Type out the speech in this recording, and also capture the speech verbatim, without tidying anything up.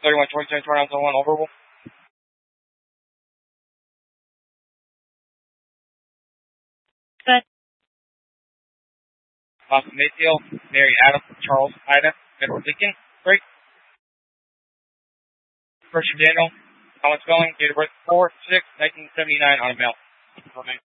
thirty-one twenty-seven, turn on to one, overrule. Good. Austin Mayfield, Mary Adam, Charles Ida, Edward Lincoln, break. Christian Daniel, Thomas Spelling, date of birth four six nineteen seventy-nine on a mail.